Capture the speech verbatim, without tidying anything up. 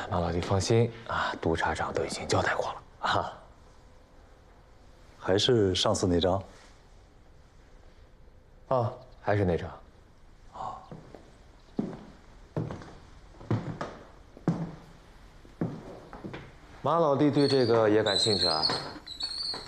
马老弟放心啊，督察长都已经交代过了啊。 还是上次那张？ 啊，还是那张。 啊。 马老弟对这个也感兴趣啊？